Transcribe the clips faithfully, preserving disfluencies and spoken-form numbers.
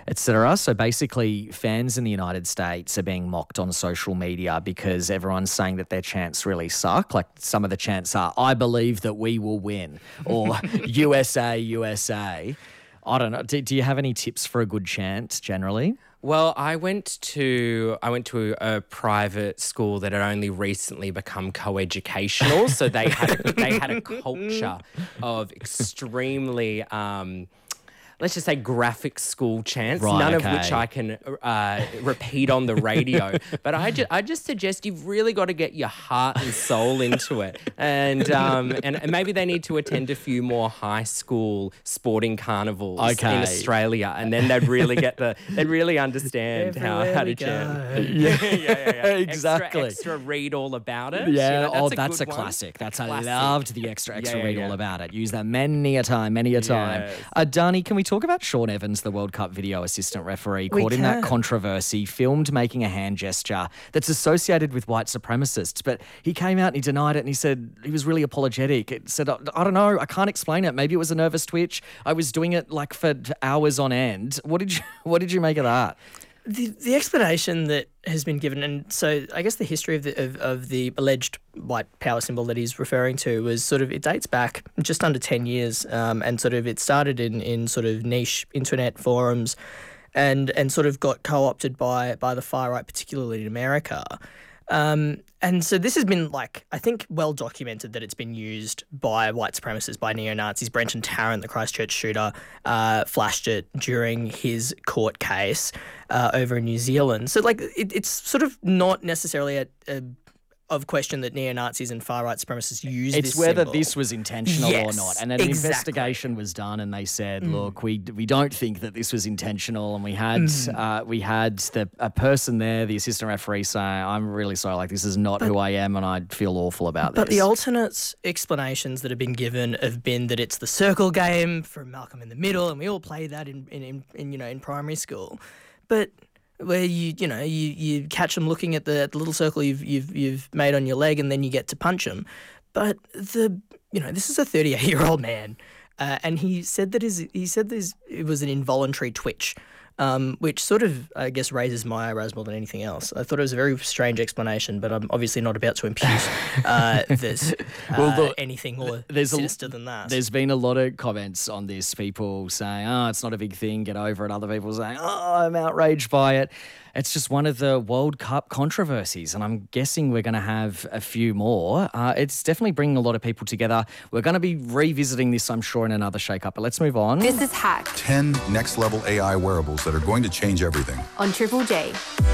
et cetera. So basically, fans in the United States are being mocked on social media because everyone's saying that their chants really suck. Like some of the chants are, I believe that we will win, or U S A, U S A. I don't know. Do, do you have any tips for a good chant generally? Well, I went to I went to a private school that had only recently become co-educational, so they had a, they had a culture of extremely. Um, Let's just say graphic school chants, Right, none okay. of which I can uh, repeat on the radio. But I, ju- I just suggest you've really got to get your heart and soul into it. And, um, and and maybe they need to attend a few more high school sporting carnivals Okay. in Australia, and then they'd really get the they'd really understand how, how to chant. Yeah, yeah, yeah, yeah. exactly. Extra, extra read all about it. Yeah, You know, oh, a that's a good one. classic. That's Classic. I loved the extra extra Yeah, yeah, read yeah. all about it. Use that many a time, many a time. Yes. Uh, Dani, can we talk about Sean Evans, the World Cup video assistant referee, We caught in that can. controversy, filmed making a hand gesture that's associated with white supremacists, but he came out and he denied it and he said he was really apologetic. It said, I, I don't know, I can't explain it. Maybe it was a nervous twitch. I was doing it like for hours on end. What did you What did you make of that? The, the explanation that has been given, and so I guess the history of the of, of the alleged white power symbol that he's referring to was sort of, it dates back just under ten years, um, and sort of it started in, in sort of niche internet forums, and and sort of got co-opted by by the far right, particularly in America. Um, and so this has been, like, I think well documented that it's been used by white supremacists, by neo-Nazis. Brenton Tarrant, the Christchurch shooter, uh, flashed it during his court case uh, over in New Zealand. So, like, it, it's sort of not necessarily a, a of question that neo-Nazis and far-right supremacists use It's this whether symbol. this was intentional Yes, or not. And an exactly. investigation was done and they said, look, we we don't think that this was intentional. And we had uh, we had the a person there, the assistant referee, saying, I'm really sorry, like this is not who I am and I feel awful about But this. the alternate explanations that have been given have been that it's the circle game from Malcolm in the Middle, and we all play that in, in, in, in you know in primary school. But where you you know you, you catch them looking at the, at the little circle you've you've you've made on your leg, and then you get to punch them. But the you know this is a thirty-eight year old man, uh, and he said that his he said this it was an involuntary twitch. Um, which sort of, I guess, raises my eyebrows more than anything else. I thought it was a very strange explanation, but I'm obviously not about to impute uh, there's uh, Well, look, anything more there's a- sinister than that. There's been a lot of comments on this, people saying, oh, it's not a big thing, get over it. Other people saying, oh, I'm outraged by it. It's just one of the World Cup controversies, and I'm guessing we're going to have a few more. Uh, it's definitely bringing a lot of people together. We're going to be revisiting this, I'm sure, in another shake-up, but let's move on. This is Hacked ten next-level A I wearables that are going to change everything. on Triple J.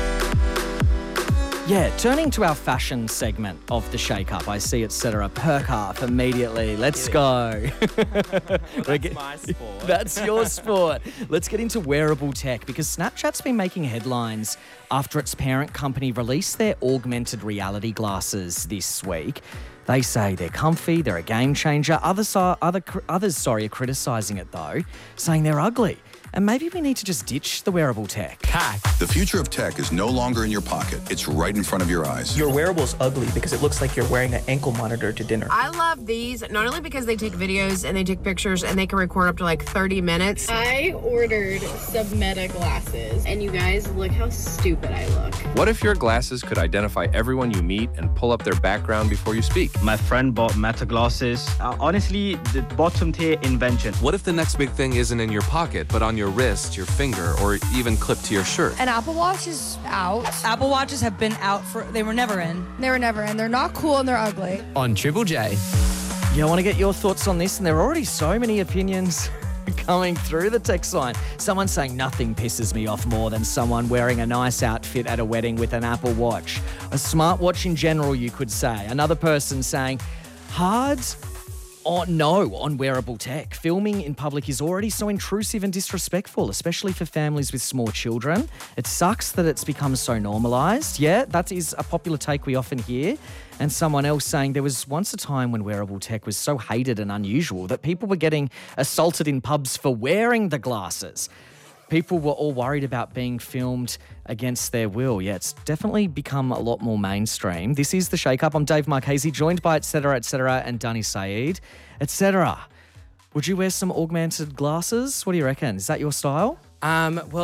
Yeah, turning to our fashion segment of the shake-up, I see et cetera. Perk up immediately. Let's go. We're get- my sport. That's your sport. Let's get into wearable tech, because Snapchat's been making headlines after its parent company released their augmented reality glasses this week. They say they're comfy, they're a game changer. Others, are, other, others sorry, are criticising it though, saying they're ugly. And maybe we need to just ditch the wearable tech. The future of tech is no longer in your pocket. It's right in front of your eyes. Your wearable's ugly because it looks like you're wearing an ankle monitor to dinner. I love these, not only because they take videos and they take pictures and they can record up to like thirty minutes. I ordered some Meta glasses, and you guys, look how stupid I look. What if your glasses could identify everyone you meet and pull up their background before you speak? My friend bought Meta glasses. Uh, honestly, the bottom tier invention. What if the next big thing isn't in your pocket, but on your wrist, your finger, or even clipped to your shirt? An Apple Watch is out. Apple Watches have been out for, they were never in. They were never in. They're not cool and they're ugly. On Triple J. Yeah, I want to get your thoughts on this, and there are already so many opinions coming through the text line. Someone saying nothing pisses me off more than someone wearing a nice outfit at a wedding with an Apple Watch. A smartwatch in general, you could say. Another person saying hard on no on wearable tech. Filming in public is already so intrusive and disrespectful, especially for families with small children. It sucks that it's become so normalised. Yeah, that is a popular take we often hear. And someone else saying there was once a time when wearable tech was so hated and unusual that people were getting assaulted in pubs for wearing the glasses. People were all worried about being filmed against their will. Yeah, it's definitely become a lot more mainstream. This is The Shake Up. I'm Dave Marchese, joined by et cetera, et cetera, and Dani Saeed, et cetera. Would you wear some augmented glasses? What do you reckon? Is that your style? Um, well,